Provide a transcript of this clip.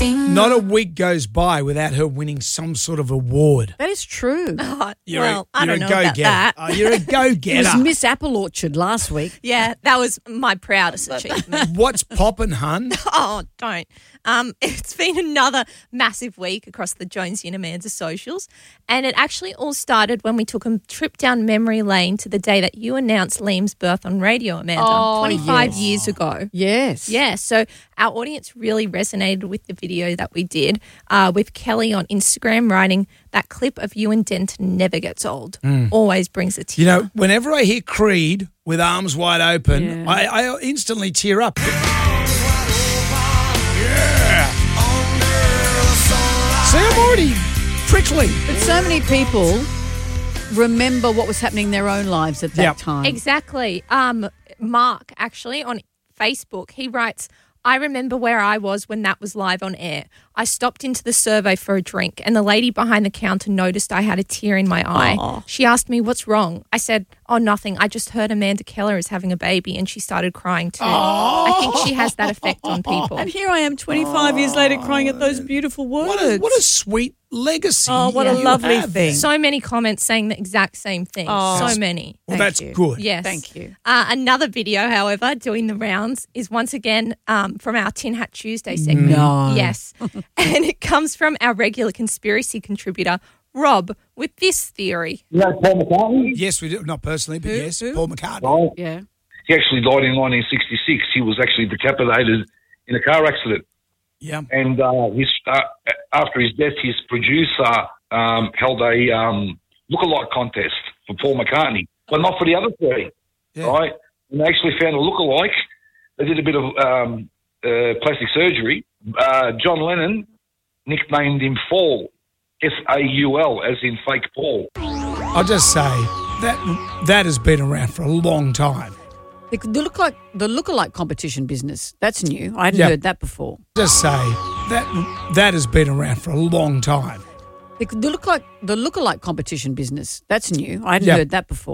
Not a week goes by without her winning some sort of award. That is true. I don't know about that. Oh, you're a It go-getter. was Miss Apple Orchard last week. Yeah, that was my proudest achievement. What's poppin', hun? Oh, don't. It's been another massive week across the Jonesy and Amanda socials, and it actually all started when we took a trip down memory lane to the day that you announced Liam's birth on radio, Amanda, 25 years ago. Yes. Yeah, so our audience really resonated with the video that we did with Kelly on Instagram writing, that clip of you and Denton never gets old. Always brings a tear. You know, whenever I hear Creed with Arms Wide Open, Yeah. I instantly tear up. See, I'm already prickly. But so many people remember what was happening in their own lives at that Yep. time. Exactly. Mark, actually, on Facebook, he writes, I remember where I was when that was live on air. I stopped into the servo for a drink and the lady behind the counter noticed I had a tear in my eye. Aw. She asked me, what's wrong? I said, oh, nothing. I just heard Amanda Keller is having a baby, and she started crying too. I think she has that effect on people. And here I am 25 years later crying at those beautiful words. What a sweet legacy. Oh, what a you lovely have. thing. So many comments saying the exact same thing. Oh. So many. Well, Thank that's you. good. Yes. Thank you. Another video, however, doing the rounds is once again from our Tin Hat Tuesday segment. No. Yes. And it comes from our regular conspiracy contributor, Rob, with this theory. You know Paul McCartney? Yes, we do. Not personally, but yes, Who? Paul McCartney. Right. Yeah. He actually died in 1966. He was actually decapitated in a car accident. Yeah. And after his death, his producer held a lookalike contest for Paul McCartney, but not for the other three, Yeah. right? And they actually found a lookalike. They did a bit of plastic surgery. John Lennon nicknamed him Fall, F-A-U-L, as in fake Paul. I'll just say that has been around for a long time. The lookalike competition business, that's new. I hadn't Yeah. heard that before. Just say that has been around for a long time. The lookalike competition business, that's new. I hadn't Yeah. heard that before.